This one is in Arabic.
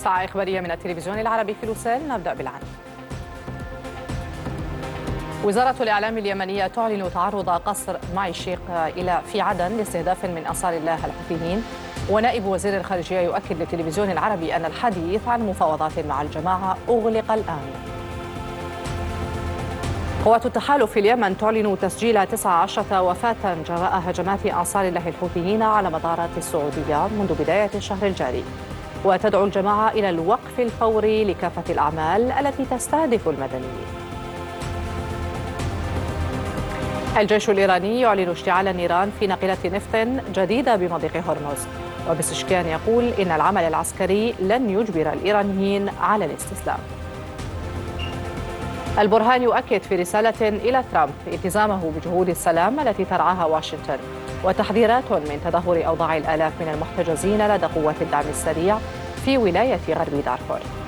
ساعة إخبارية من التلفزيون العربي في لوسيل. نبدأ بالعناوين. وزارة الإعلام اليمنية تعلن تعرض قصر معي الشيخ في عدن لاستهداف من أنصار الله الحوثيين. ونائب وزير الخارجية يؤكد للتلفزيون العربي أن الحديث عن مفاوضات مع الجماعة أغلق الآن. قوات التحالف في اليمن تعلن تسجيل 19 وفاة جراء هجمات أنصار الله الحوثيين على مطارات السعودية منذ بداية الشهر الجاري، وتدعو الجماعة إلى الوقف الفوري لكافة الأعمال التي تستهدف المدنيين. الجيش الإيراني يعلن اشتعال النيران في ناقلة نفط جديدة بمضيق هرمز، وبسشكيان يقول إن العمل العسكري لن يجبر الإيرانيين على الاستسلام. البرهان يؤكد في رسالة إلى ترامب التزامه بجهود السلام التي ترعاها واشنطن، وتحذيرات من تدهور أوضاع الآلاف من المحتجزين لدى قوات الدعم السريع في ولاية غرب دارفور.